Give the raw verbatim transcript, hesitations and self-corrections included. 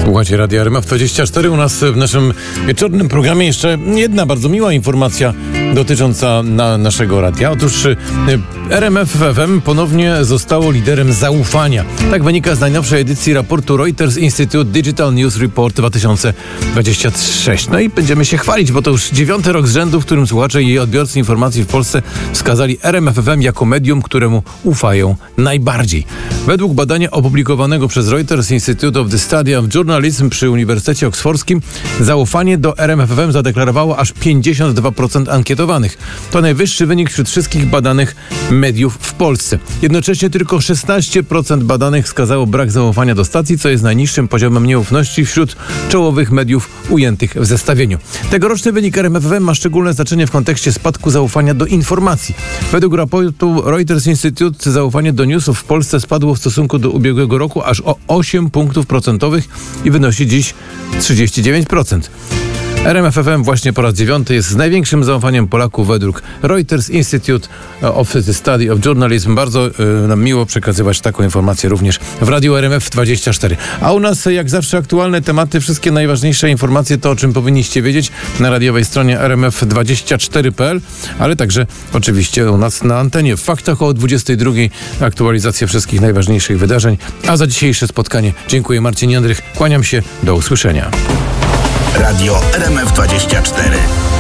Słuchajcie Radia R M F dwadzieścia cztery. U nas w naszym wieczornym programie jeszcze jedna bardzo miła informacja dotycząca na naszego radia. Otóż R M F F M ponownie zostało liderem zaufania. Tak wynika z najnowszej edycji raportu Reuters Institute Digital News Report dwa tysiące dwudziesty trzeci. No i będziemy się chwalić, bo to już dziewiąty rok z rzędu, w którym słuchacze i odbiorcy informacji w Polsce wskazali R M F F M jako medium, któremu ufają najbardziej. Według badania opublikowanego przez Reuters Institute of the Study of Journalism przy Uniwersytecie Oksfordzkim zaufanie do R M F F M zadeklarowało aż pięćdziesiąt dwa procent ankietowanych. To najwyższy wynik wśród wszystkich badanych mediów w Polsce. Jednocześnie tylko szesnaście procent badanych wskazało brak zaufania do stacji, co jest najniższym poziomem nieufności wśród czołowych mediów ujętych w zestawieniu. Tegoroczny wynik R M F F M ma szczególne znaczenie w kontekście spadku zaufania do informacji. Według raportu Reuters Institute zaufanie do newsów w Polsce spadło w stosunku do ubiegłego roku aż o osiem punktów procentowych i wynosi dziś trzydzieści dziewięć procent. R M F F M właśnie po raz dziewiąty jest z największym zaufaniem Polaków według Reuters Institute of the Study of Journalism. Bardzo y, nam miło przekazywać taką informację również w Radiu R M F dwadzieścia cztery. A u nas jak zawsze aktualne tematy, wszystkie najważniejsze informacje, to o czym powinniście wiedzieć na radiowej stronie r m f dwadzieścia cztery kropka p l, ale także oczywiście u nas na antenie. W faktach o dwudziestej drugiej aktualizacja wszystkich najważniejszych wydarzeń. A za dzisiejsze spotkanie dziękuję. Marcin Jędrych, kłaniam się, do usłyszenia. Radio R M F dwadzieścia cztery.